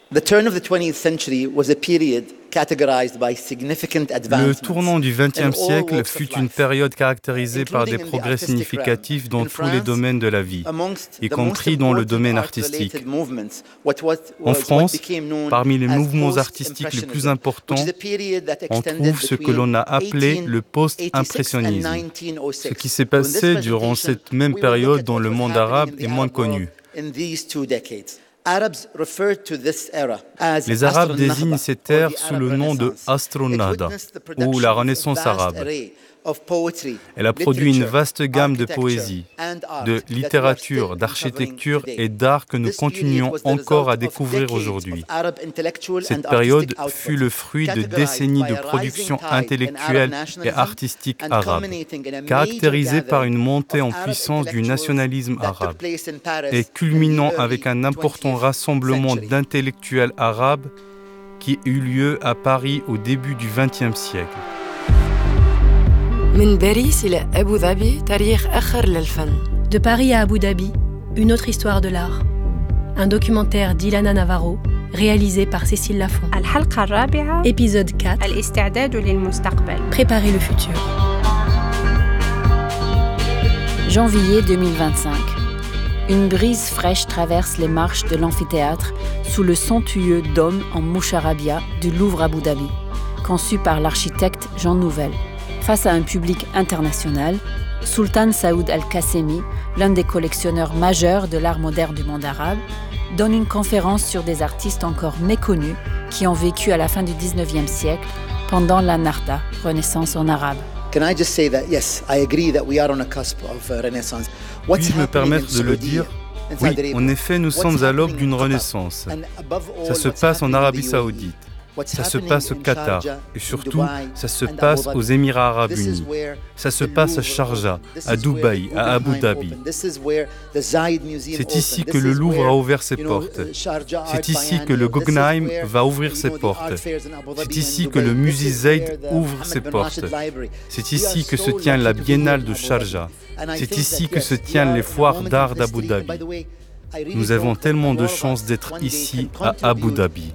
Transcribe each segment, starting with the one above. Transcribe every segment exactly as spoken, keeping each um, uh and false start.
The turn of the twentieth century was a period categorized by significant advancements. Le tournant du vingtième siècle fut une période caractérisée par des progrès significatifs dans tous les domaines de la vie, y compris dans le domaine artistique. En France, parmi les mouvements artistiques les plus importants, on trouve ce que l'on a appelé le post-impressionnisme. Ce qui s'est passé durant cette même période dans le monde arabe est moins connu. Les Arabes désignent cette ère sous le nom de Astronada, ou la Renaissance arabe. Elle a produit une vaste gamme de poésie, de littérature, d'architecture et d'art que nous continuons encore à découvrir aujourd'hui. Cette période fut le fruit de décennies de production intellectuelle et artistique arabe, caractérisée par une montée en puissance du nationalisme arabe et culminant avec un important rassemblement d'intellectuels arabes qui eut lieu à Paris au début du vingtième siècle. De Paris à Abu Dhabi, une autre histoire de l'art. Un documentaire d'Ilana Navarro, réalisé par Cécile Lafont. Épisode quatre. Préparer le futur. Janvier deux mille vingt-cinq. Une brise fraîche traverse les marches de l'amphithéâtre sous le somptueux dôme en mouche arabia du Louvre Abu Dhabi, conçu par l'architecte Jean Nouvel. Face à un public international, Sultan Saoud Al-Qassemi, l'un des collectionneurs majeurs de l'art moderne du monde arabe, donne une conférence sur des artistes encore méconnus qui ont vécu à la fin du dix-neuvième siècle pendant la Nahda, Renaissance en arabe. Puis-je me permettre de le dire ? Oui, en effet, nous sommes à l'aube d'une renaissance. Ça se passe en Arabie Saoudite. Ça se passe au Qatar et surtout, ça se passe aux Émirats Arabes Unis. Ça se passe à Sharjah, à Dubaï, à Abu Dhabi. C'est ici que le Louvre a ouvert ses portes. C'est ici que le Guggenheim va ouvrir ses portes. C'est ici que le musée Zayd ouvre ses portes. C'est ici que se tient la Biennale de Sharjah. C'est ici que se tiennent les foires d'art d'Abu Dhabi. Nous avons tellement de chance d'être ici à Abu Dhabi.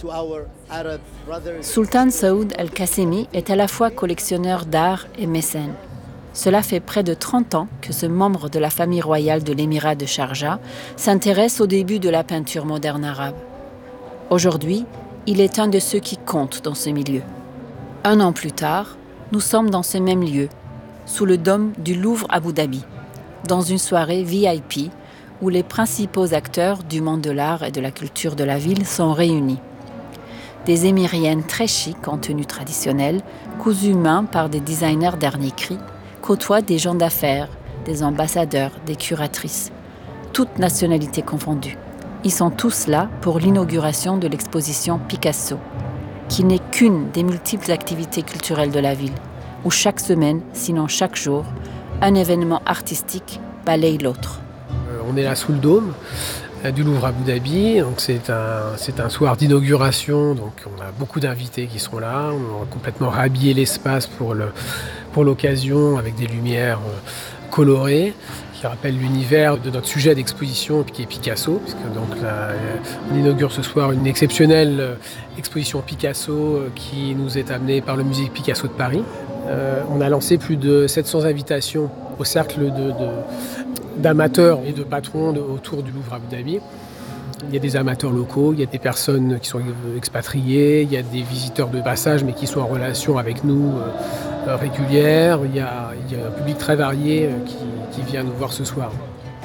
Sultan Saoud Al-Qassemi est à la fois collectionneur d'art et mécène. Cela fait près de trente ans que ce membre de la famille royale de l'émirat de Sharjah s'intéresse au début de la peinture moderne arabe. Aujourd'hui, il est un de ceux qui comptent dans ce milieu. Un an plus tard, nous sommes dans ce même lieu, sous le dôme du Louvre Abu Dhabi, dans une soirée V I P où les principaux acteurs du monde de l'art et de la culture de la ville sont réunis. Des émiriennes très chic en tenue traditionnelle, cousues main par des designers dernier cri, côtoient des gens d'affaires, des ambassadeurs, des curatrices, toutes nationalités confondues. Ils sont tous là pour l'inauguration de l'exposition Picasso, qui n'est qu'une des multiples activités culturelles de la ville, où chaque semaine, sinon chaque jour, un événement artistique balaye l'autre. On est là sous le dôme du Louvre Abu Dhabi, donc c'est un, c'est un soir d'inauguration, donc on a beaucoup d'invités qui sont là, on a complètement rhabillé l'espace pour, le, pour l'occasion avec des lumières colorées qui rappellent l'univers de notre sujet d'exposition qui est Picasso, puisque donc là, on inaugure ce soir une exceptionnelle exposition Picasso qui nous est amenée par le musée Picasso de Paris. Euh, on a lancé plus de sept cents invitations au cercle de, de d'amateurs et de patrons de, autour du Louvre Abu Dhabi. Il y a des amateurs locaux, il y a des personnes qui sont expatriées, il y a des visiteurs de passage mais qui sont en relation avec nous euh, régulière. Il y, a, il y a un public très varié euh, qui, qui vient nous voir ce soir.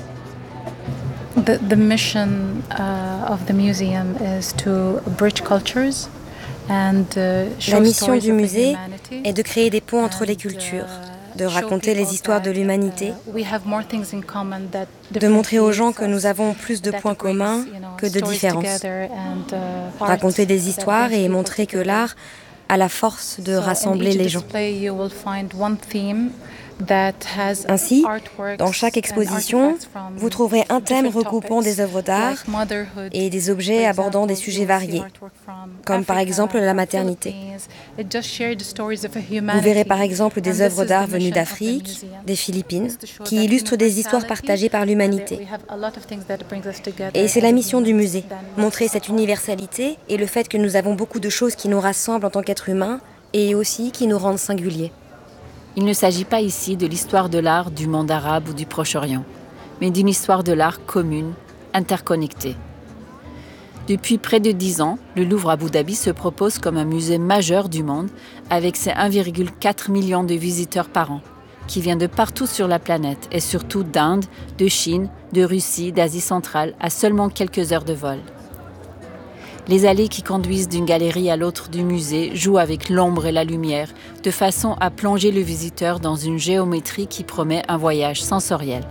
The, the mission uh, of the museum is to bridge cultures and uh, show La mission stories du of the musée humanity est de créer des ponts entre les cultures, de raconter les histoires de l'humanité, de montrer aux gens que nous avons plus de points communs que de différences, raconter des histoires et montrer que l'art a la force de rassembler les gens. Ainsi, dans chaque exposition, vous trouverez un thème regroupant des œuvres d'art et des objets abordant des sujets variés, comme par exemple la maternité. Vous verrez par exemple des œuvres d'art venues d'Afrique, des Philippines, qui illustrent des histoires partagées par l'humanité. Et c'est la mission du musée, montrer cette universalité et le fait que nous avons beaucoup de choses qui nous rassemblent en tant qu'êtres humains et aussi qui nous rendent singuliers. Il ne s'agit pas ici de l'histoire de l'art du monde arabe ou du Proche-Orient, mais d'une histoire de l'art commune, interconnectée. Depuis près de dix ans, le Louvre Abu Dhabi se propose comme un musée majeur du monde avec ses un virgule quatre million de visiteurs par an, qui viennent de partout sur la planète et surtout d'Inde, de Chine, de Russie, d'Asie centrale, à seulement quelques heures de vol. Les allées qui conduisent d'une galerie à l'autre du musée jouent avec l'ombre et la lumière, de façon à plonger le visiteur dans une géométrie qui promet un voyage sensoriel.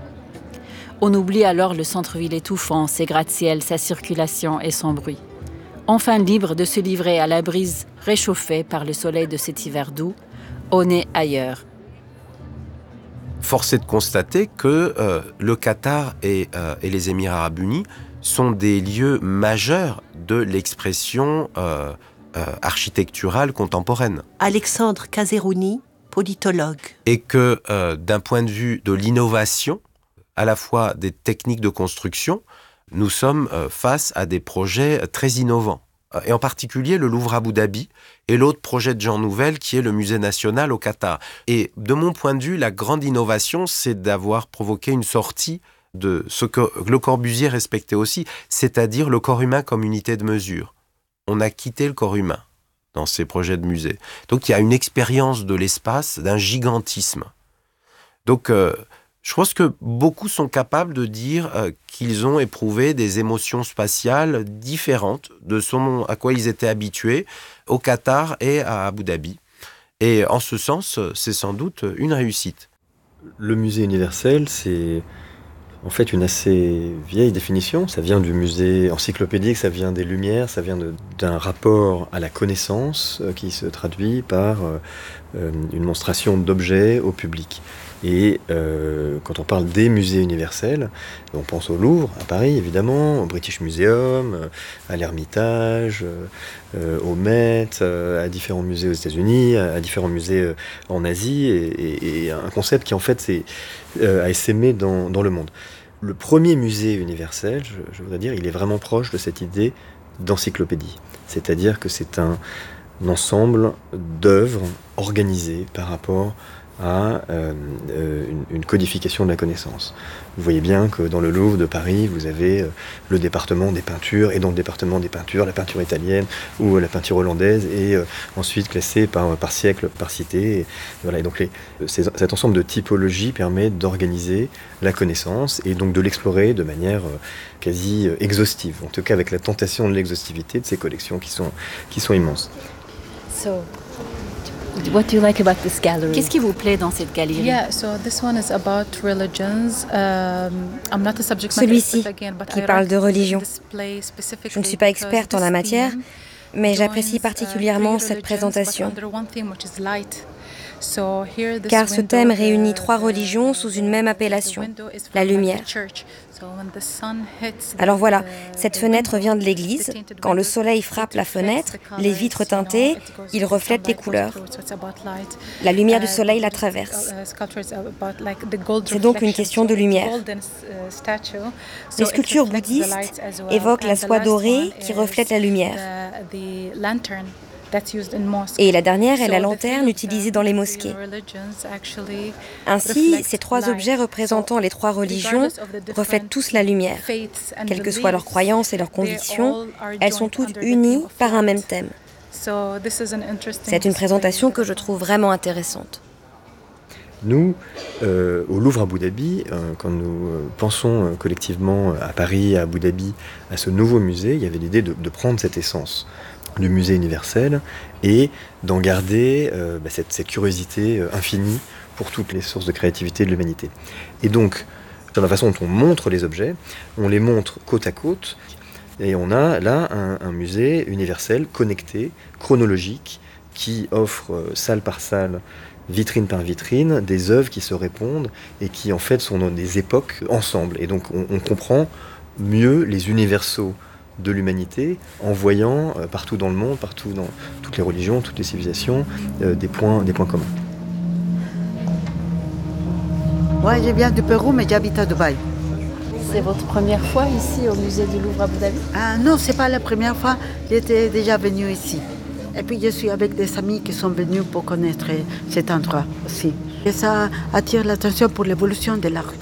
On oublie alors le centre-ville étouffant, ses gratte-ciels, sa circulation et son bruit. Enfin libre de se livrer à la brise réchauffée par le soleil de cet hiver doux, on est ailleurs. Force est de constater que euh, le Qatar et, euh, et les Émirats arabes unis sont des lieux majeurs de l'expression euh, euh, architecturale contemporaine. Alexandre Kazerouni, politologue. Et que euh, d'un point de vue de l'innovation, à la fois des techniques de construction, nous sommes euh, face à des projets très innovants. Et en particulier le Louvre Abu Dhabi et l'autre projet de Jean Nouvel qui est le Musée national au Qatar. Et de mon point de vue, la grande innovation, c'est d'avoir provoqué une sortie de ce que Le Corbusier respectait aussi, c'est-à-dire le corps humain comme unité de mesure. On a quitté le corps humain dans ces projets de musée. Donc il y a une expérience de l'espace, d'un gigantisme. Donc euh, je pense que beaucoup sont capables de dire euh, qu'ils ont éprouvé des émotions spatiales différentes de ce à quoi ils étaient habitués au Qatar et à Abu Dhabi. Et en ce sens, c'est sans doute une réussite. Le musée universel, c'est en fait une assez vieille définition. Ça vient du musée encyclopédique, ça vient des Lumières, ça vient de, d'un rapport à la connaissance euh, qui se traduit par euh, une monstration d'objets au public. Et euh, quand on parle des musées universels, on pense au Louvre, à Paris évidemment, au British Museum, à l'Ermitage, euh, au Met, euh, à différents musées aux États-Unis, à, à différents musées euh, en Asie, et, et, et un concept qui en fait c'est, euh, a essaimé dans, dans le monde. Le premier musée universel, je, je voudrais dire, il est vraiment proche de cette idée d'encyclopédie. C'est-à-dire que c'est un, un ensemble d'œuvres organisées par rapport à euh, une, une codification de la connaissance. Vous voyez bien que dans le Louvre de Paris, vous avez euh, le département des peintures, et dans le département des peintures, la peinture italienne ou la peinture hollandaise, et euh, ensuite classée par, par siècle, par cité. Et, voilà. Et donc les, ces, cet ensemble de typologies permet d'organiser la connaissance et donc de l'explorer de manière euh, quasi euh, exhaustive, en tout cas avec la tentation de l'exhaustivité de ces collections qui sont, qui sont immenses. So. What do you like about this gallery? Qu'est-ce qui vous plaît dans cette galerie? Yeah, so this one is about religions. Um, I'm not a subject matter Celui-ci, expert again, but qui I parle de like religion. display specifically Je ne suis pas experte en la matière, mais j'apprécie joins, uh, particulièrement three cette religions, présentation. but under one theme, which is light. So here, this Car ce thème window, réunit the- trois the- religions sous une même the appellation, window is la from the lumière. church. So when the sun hits the- Alors voilà, the- cette the fenêtre window, vient de the l'église. tinted Quand le windows, soleil it frappe la reflects fenêtre, the les colors, vitres you know, teintées, it goes- il the reflète les sunlight goes couleurs. through, so it's about light. La lumière du Uh, soleil la the traverse. uh, sculpture is about like the gold C'est donc une reflection, question de so lumière. golden, uh, statue. So Les it sculptures reflects the bouddhistes light as well. évoquent la And the soie last dorée one qui is reflète la lumière. the- the lantern that's used in mosques. Et la dernière est So la the lanterne three utilisée dans les mosquées. religions actually Ainsi, reflect ces trois light. objets représentant So les trois religions regardless of the different reflètent tous la lumière. faiths and Quelles que soient leurs beliefs, croyances et leurs they convictions, all are elles sont joined toutes under the unies theme of par un light. même thème. So this is an interesting C'est une display. présentation que je trouve vraiment intéressante. Nous, euh, au Louvre Abu Dhabi, euh, quand nous euh, pensons euh, collectivement à Paris, à Abu Dhabi, à ce nouveau musée, il y avait l'idée de, de prendre cette essence du musée universel et d'en garder euh, bah, cette, cette curiosité euh, infinie pour toutes les sources de créativité de l'humanité. Et donc, dans la façon dont on montre les objets, on les montre côte à côte, et on a là un, un musée universel, connecté, chronologique, qui offre, euh, salle par salle, vitrine par vitrine, des œuvres qui se répondent et qui en fait sont dans des époques ensemble. Et donc on, on comprend mieux les universaux de l'humanité en voyant euh, partout dans le monde, partout dans toutes les religions, toutes les civilisations, euh, des points, des points communs. Moi, je viens du Pérou, mais j'habite à Dubaï. C'est votre première fois ici au musée du Louvre à Abu Dhabi? Ah non, c'est pas la première fois. J'étais déjà venue ici. Et puis je suis avec des amis qui sont venus pour connaître cet endroit aussi. Et ça attire l'attention pour l'évolution de l'art.